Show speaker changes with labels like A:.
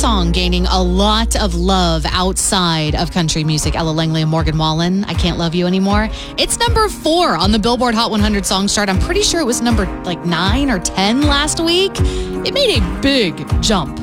A: song gaining a lot of love outside of country music. Ella Langley and Morgan Wallen, I Can't Love You Anymore. It's number 4 on the Billboard Hot 100 Songs chart. I'm pretty sure it was number 9 or 10 last week. It made a big jump